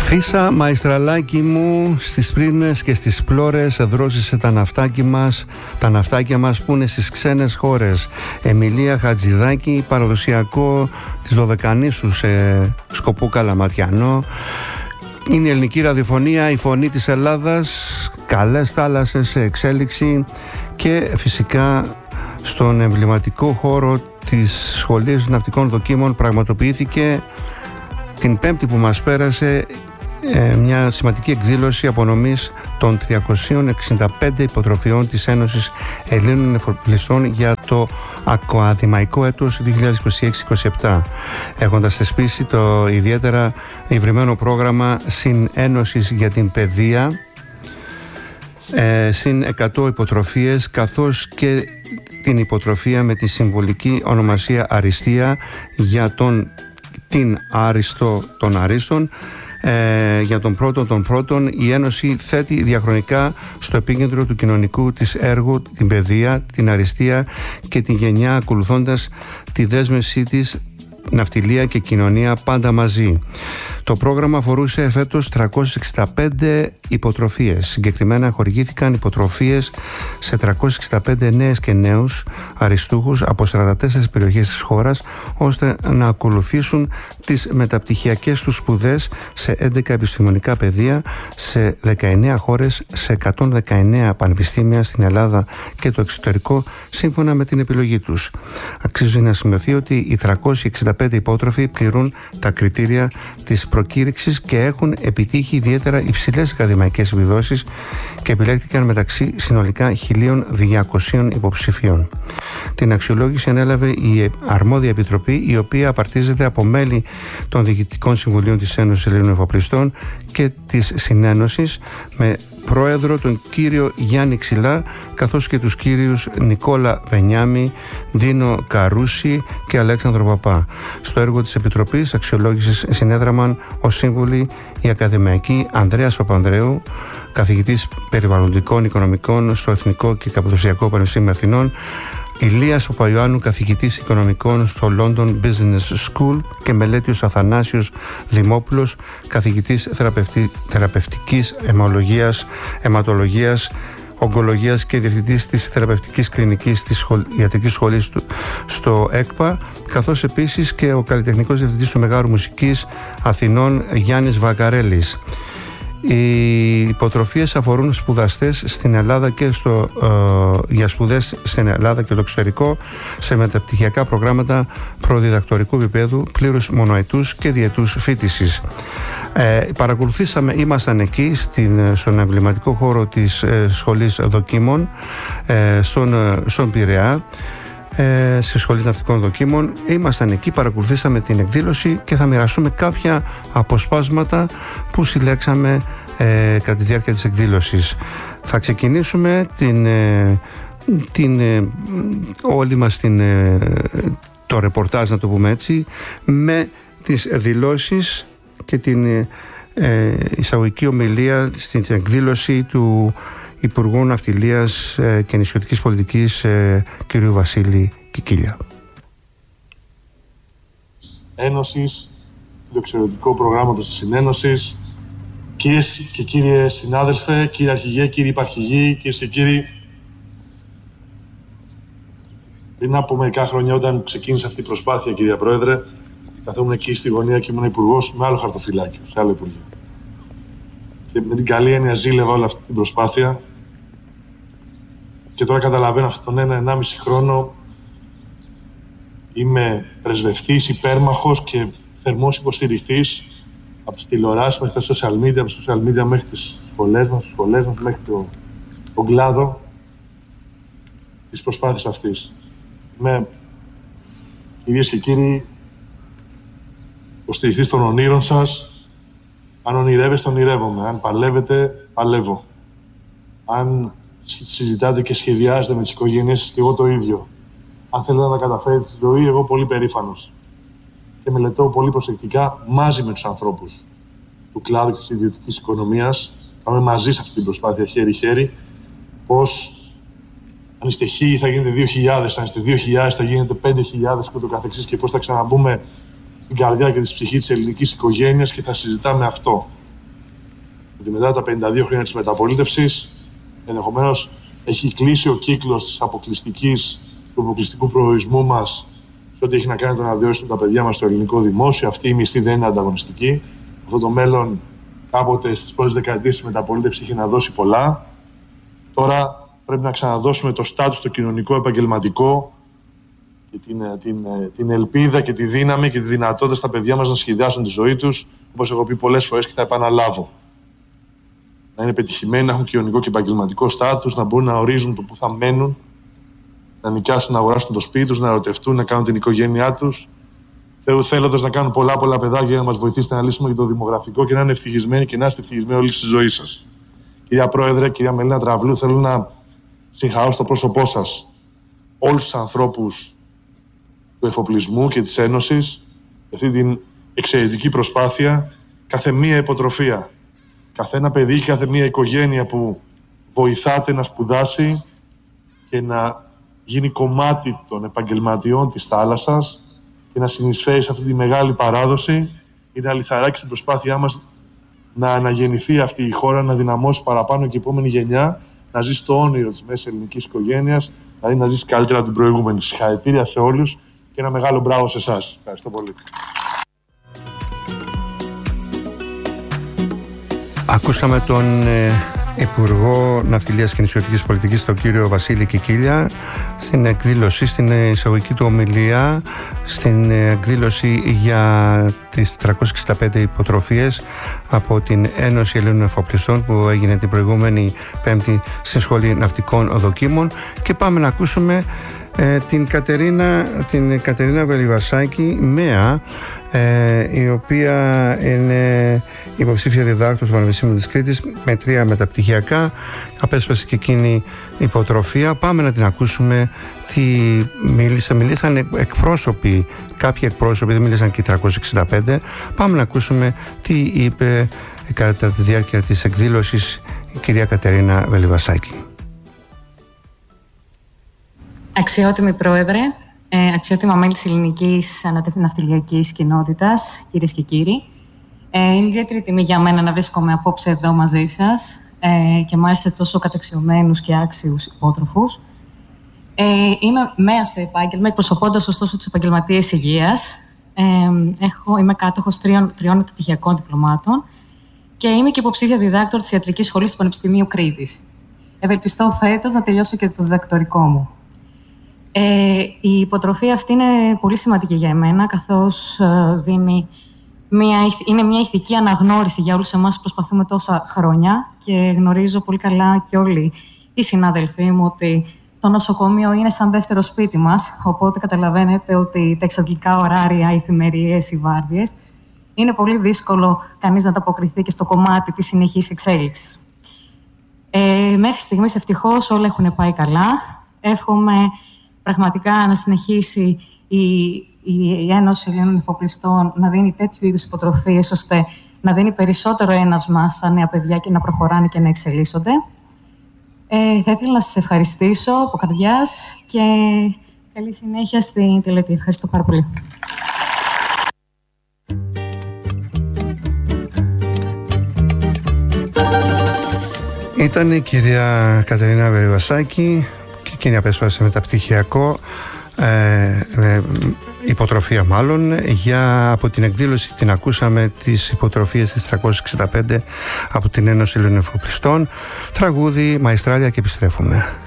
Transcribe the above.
Φύσα μαϊστραλάκι μου, στις πρίμνες και στις πλώρες δρόσισε τα ναυτάκια μας που είναι στις ξένες χώρες. Εμιλία Χατζηδάκη, παραδοσιακό της Δωδεκανήσου σε σκοπό καλαματιανό. Είναι η ελληνική ραδιοφωνία, η φωνή της Ελλάδας, καλές θάλασσες σε εξέλιξη και φυσικά στον εμβληματικό χώρο της Σχολής Ναυτικών Δοκίμων πραγματοποιήθηκε την Πέμπτη που μας πέρασε μια σημαντική εκδήλωση απονομής των 365 υποτροφιών της Ένωσης Ελλήνων Εφοπλιστών για το ακαδημαϊκό έτος 2026-27, έχοντας θεσπίσει το ιδιαίτερα υβρημένο πρόγραμμα Συνένωσης για την Παιδεία, συν 100 υποτροφίες, καθώς και την υποτροφία με τη συμβολική ονομασία Αριστεία για την Άριστο των Αρίστων. Για τον πρώτο των πρώτων, η Ένωση θέτει διαχρονικά στο επίκεντρο του κοινωνικού της έργου την παιδεία, την αριστεία και τη γενιά, ακολουθώντας τη δέσμευσή της ναυτιλία και κοινωνία πάντα μαζί. Το πρόγραμμα αφορούσε φέτος 365 υποτροφίες. Συγκεκριμένα χορηγήθηκαν υποτροφίες σε 365 νέες και νέους αριστούχους από 44 περιοχές της χώρας, ώστε να ακολουθήσουν τις μεταπτυχιακές τους σπουδές σε 11 επιστημονικά πεδία, σε 19 χώρες, σε 119 πανεπιστήμια στην Ελλάδα και το εξωτερικό, σύμφωνα με την επιλογή τους. Αξίζει να σημειωθεί ότι οι 365 υπότροφοι πληρούν τα κριτήρια της προκήρυξης και έχουν επιτύχει ιδιαίτερα υψηλές ακαδημαϊκές επιδόσεις και επιλέχθηκαν μεταξύ συνολικά 1.200 υποψηφίων. Την αξιολόγηση ανέλαβε η αρμόδια επιτροπή, η οποία απαρτίζεται από μέλη των διοικητικών συμβουλίων της Ένωσης Ελλήνων Εφοπλιστών και της Συνένωσης, με πρόεδρο τον κύριο Γιάννη Ξυλά, καθώς και τους κύριους Νικόλα Βενιάμι, Ντίνο Καρούση και Αλέξανδρο Παπά. Στο έργο της Επιτροπής Αξιολόγησης συνέδραμαν ως σύμβουλοι η ακαδημαϊκή Ανδρέας Παπανδρέου, καθηγητής περιβαλλοντικών οικονομικών στο Εθνικό και Καποδοσιακό Πανεπιστήμιο Αθηνών, Ηλίας Παπαϊωάννου, καθηγητής οικονομικών στο London Business School, και Μελέτιος Αθανάσιος Δημόπουλος, καθηγητής θεραπευτικής αιματολογίας, ογκολογίας και διευθυντής της θεραπευτικής κλινικής της ιατρικής σχολής στο ΕΚΠΑ, καθώς επίσης και ο καλλιτεχνικός διευθυντής του Μεγάρου Μουσικής Αθηνών Γιάννης Βακαρέλης. Οι υποτροφίες αφορούν σπουδαστές στην Ελλάδα και για σπουδές στην Ελλάδα και το εξωτερικό σε μεταπτυχιακά προγράμματα προδιδακτορικού επίπεδου, πλήρους μονοετούς και διετούς φοιτησης. Ήμασταν εκεί στον εμβληματικό χώρο της Σχολής Δοκίμων στον Πειραιά, στη Σχολή Ναυτικών Δοκίμων. Ήμασταν εκεί, παρακολουθήσαμε την εκδήλωση και θα μοιραστούμε κάποια αποσπάσματα που συλλέξαμε κατά τη διάρκεια της εκδήλωσης. Θα ξεκινήσουμε όλη μας το ρεπορτάζ, να το πούμε έτσι, με τις δηλώσεις και την εισαγωγική ομιλία στην εκδήλωση του Υπουργού Ναυτιλίας και Νησιωτικής Πολιτικής κ. Βασίλη Κικίλια. Ένωσης, του εξαιρετικού προγράμματος της Συνένωσης, κυρίες και κύριοι συνάδελφε, κύριε Αρχηγέ, κύριοι Υπαρχηγοί, κυρίες και κύριοι, πριν από μερικά χρόνια, όταν ξεκίνησε αυτή η προσπάθεια, κυρία Πρόεδρε, καθόμουν εκεί στη γωνία και ήμουν υπουργός με άλλο χαρτοφυλάκιο, σε άλλο υπουργείο. Και με την καλή έννοια ζήλευα όλη αυτή την προσπάθεια. Και τώρα καταλαβαίνω αυτόν τον 1-1,5 χρόνο είμαι πρεσβευτής, υπέρμαχος και θερμός υποστηρικτής από τις τηλεοράσεις μέχρι τα social media, από τα social media μέχρι τις σχολές μας, μέχρι τον κλάδο της προσπάθειας αυτής. Είμαι, κυρίες και κύριοι, υποστηρικτής των ονείρων σας. Αν ονειρεύεστε, ονειρεύομαι. Αν παλεύετε, παλεύω. Αν συζητάτε και σχεδιάζετε με τις οικογένειες σας, και εγώ το ίδιο. Αν θέλετε να τα καταφέρετε στη ζωή, εγώ πολύ περήφανος. Και μελετώ πολύ προσεκτικά μαζί με τους ανθρώπους του κλάδου και της ιδιωτικής οικονομίας. Πάμε μαζί σε αυτή την προσπάθεια, χέρι-χέρι. Πώς, αν είστε 1.000 θα γίνετε 2.000, αν είστε 2.000 θα γίνετε 5.000 και το καθεξής. Και πώς θα ξαναμπούμε στην καρδιά και τη ψυχή της ελληνικής οικογένειας και θα συζητάμε αυτό. Ότι μετά τα 52 χρόνια της μεταπολίτευσης, ενδεχομένως έχει κλείσει ο κύκλος του αποκλειστικού προορισμού μας σε ό,τι έχει να κάνει το να διορίσουμε τα παιδιά μας στο ελληνικό δημόσιο. Αυτή η μισθή δεν είναι ανταγωνιστική. Αυτό το μέλλον κάποτε στις πρώτες δεκαετίες της μεταπολίτευσης είχε να δώσει πολλά. Τώρα πρέπει να ξαναδώσουμε το στάτους το κοινωνικό, επαγγελματικό και την ελπίδα και τη δύναμη και τη δυνατότητα στα παιδιά μας να σχεδιάσουν τη ζωή τους, όπως έχω πει πολλές φορές και θα επαναλάβω. Να είναι πετυχημένοι, να έχουν κοινωνικό και επαγγελματικό στάτους, να μπορούν να ορίζουν το που θα μένουν, να νοικιάσουν, να αγοράσουν το σπίτι τους, να ερωτευτούν, να κάνουν την οικογένειά τους. Θέλοντας να κάνουν πολλά παιδάκια για να μας βοηθήσετε να λύσουμε και το δημογραφικό και να είναι ευτυχισμένοι και να είστε ευτυχισμένοι όλοι στη ζωή σας. Κυρία Πρόεδρε, κυρία Μελίνα Τραβλού, θέλω να συγχαρώ στο πρόσωπό σας όλους τους ανθρώπους του εφοπλισμού και της Ένωσης για αυτή την εξαιρετική προσπάθεια, κάθε μία υποτροφία, καθένα παιδί και κάθε μία οικογένεια που βοηθάτε να σπουδάσει και να γίνει κομμάτι των επαγγελματιών της θάλασσας και να συνεισφέρει σε αυτή τη μεγάλη παράδοση, είναι αληθαράκι στην προσπάθειά μας να αναγεννηθεί αυτή η χώρα, να δυναμώσει παραπάνω και η επόμενη γενιά, να ζήσει το όνειρο της μέσης ελληνικής οικογένειας, δηλαδή να ζήσει καλύτερα την προηγούμενη. Συγχαρητήρια σε όλους και ένα μεγάλο μπράβο σε εσάς. Ευχαριστώ πολύ. Ακούσαμε τον Υπουργό Ναυτιλίας και Νησιωτικής Πολιτικής, τον κύριο Βασίλη Κικίλια, στην εκδήλωση, στην εισαγωγική του ομιλία, στην εκδήλωση για τις 365 υποτροφίες από την Ένωση Ελλήνων Εφοπλιστών που έγινε την προηγούμενη Πέμπτη στη Σχολή Ναυτικών Δοκίμων. Και πάμε να ακούσουμε την Κατερίνα Βελιβασάκη, ΜΕΑ, η οποία είναι υποψήφια διδάκτορ του Πανεπιστήμιου της Κρήτης με 3 μεταπτυχιακά. Απέσπασε και εκείνη υποτροφία. Πάμε να την ακούσουμε τι μίλησαν εκπρόσωποι, κάποιοι εκπρόσωποι, δεν μίλησαν και 365. Πάμε να ακούσουμε τι είπε κατά τη διάρκεια της εκδήλωσης η κυρία Κατερίνα Βελιβασάκη. Αξιότιμη Πρόεδρε, αξιότιμα μέλη της ελληνικής ναυτιλιακής κοινότητας, κυρίες και κύριοι. Είναι ιδιαίτερη τιμή για μένα να βρίσκομαι απόψε εδώ μαζί σας και μάλιστα τόσο καταξιωμένους και άξιους υπότροφους. Είμαι ΜΕΑ στο επάγγελμα, εκπροσωπώντας ωστόσο τους επαγγελματίες υγείας. Είμαι κάτοχος 3 επιτυχιακών διπλωμάτων και είμαι και υποψήφια διδάκτορ της Ιατρικής Σχολής του Πανεπιστημίου Κρήτης. Ευελπιστώ φέτος να τελειώσω και το διδακτορικό μου. Η υποτροφία αυτή είναι πολύ σημαντική για εμένα, καθώς είναι μια ηθική αναγνώριση για όλους εμάς που προσπαθούμε τόσα χρόνια και γνωρίζω πολύ καλά και όλοι οι συνάδελφοί μου ότι το νοσοκομείο είναι σαν δεύτερο σπίτι μας, οπότε καταλαβαίνετε ότι τα εξαντλητικά ωράρια, οι εφημερίες, οι βάρδιες, είναι πολύ δύσκολο κανείς να ανταποκριθεί και στο κομμάτι της συνεχής εξέλιξης. Μέχρι στιγμής ευτυχώς όλα έχουν πάει καλά. Εύχομαι πραγματικά να συνεχίσει η Ένωση Ελλήνων Εφοπλιστών να δίνει τέτοιου είδους υποτροφίες, ώστε να δίνει περισσότερο έναυσμα στα νέα παιδιά και να προχωράνε και να εξελίσσονται. Θα ήθελα να σας ευχαριστήσω από καρδιάς και καλή συνέχεια στην τελετή. Ευχαριστώ πάρα πολύ. Ήταν η κυρία Κατερίνα Βελιβασάκη και εκείνη απέσπασε μεταπτυχιακό, υποτροφία μάλλον, από την εκδήλωση την ακούσαμε τις υποτροφίες της 365 από την Ένωση Ελλήνων Εφοπλιστών. Τραγούδι, Μαϊστράλια και επιστρέφουμε.